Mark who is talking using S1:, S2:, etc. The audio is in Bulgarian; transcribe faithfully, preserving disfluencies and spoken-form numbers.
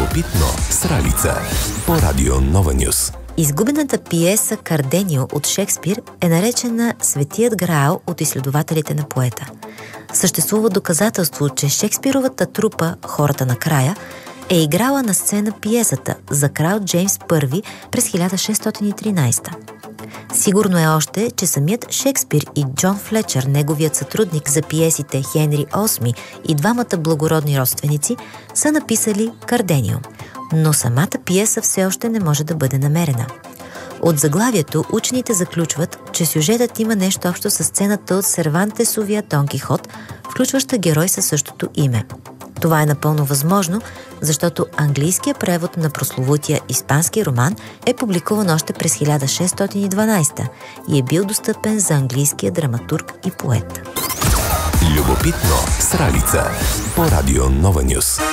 S1: Любопитно с Ралица по Радио Нова Нюс.
S2: Изгубената пиеса Карденио от Шекспир е наречена Светият Граал от изследователите на поета. Съществува доказателство, че Шекспировата трупа «Хората на края» е играла на сцена пиесата за крал Джеймс Първи през хиляда шестстотин и тринадесета. Сигурно е още, че самият Шекспир и Джон Флечър, неговият сътрудник за пиесите Хенри осми и двамата благородни родственици, са написали Карденио, но самата пиеса все още не може да бъде намерена. От заглавието учените заключват, че сюжетът има нещо общо с сцената от Сервантесовия Дон Кихот, включваща герой със същото име. Това е напълно възможно, защото английският превод на прословутия испански роман е публикуван още през хиляда шестстотин и дванадесета и е бил достъпен за английския драматург и поет.
S1: Любопитно с Ралица по Радио Нова Нюс.